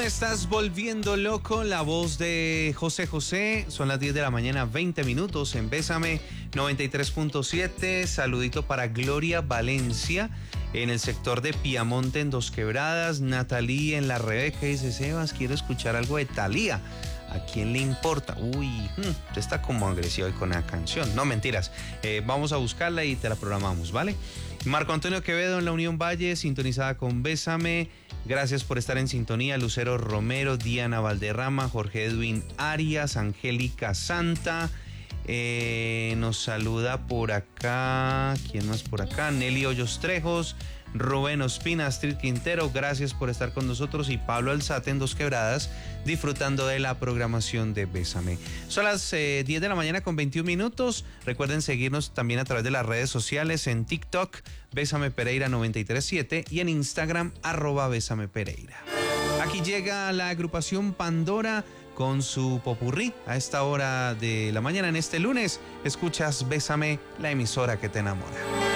Me estás volviendo loco, la voz de José José. Son las 10 de la mañana, 20 minutos en Bésame 93.7. Saludito para Gloria Valencia en el sector de Piamonte en Dos Quebradas. Natalie en La Rebeca dice: Sebas, quiero escuchar algo de Thalía. ¿A quién le importa? Uy, usted está como agresivo hoy con la canción. No, mentiras. Vamos a buscarla y te la programamos, ¿vale? Marco Antonio Quevedo en la Unión Valle, sintonizada con Bésame. Gracias por estar en sintonía. Lucero Romero, Diana Valderrama, Jorge Edwin Arias, Angélica Santa. Nos saluda por acá. ¿Quién más por acá? Nelly Hoyos Trejos, Rubén Ospina, Astrid Quintero, gracias por estar con nosotros, y Pablo Alzate en Dos Quebradas, disfrutando de la programación de Bésame. Son las 10 de la mañana con 21 minutos. Recuerden seguirnos también a través de las redes sociales, en TikTok, Bésame Pereira 937, y en Instagram, @Bésame Pereira. Aquí llega la agrupación Pandora con su popurrí a esta hora de la mañana en este lunes. Escuchas Bésame, la emisora que te enamora.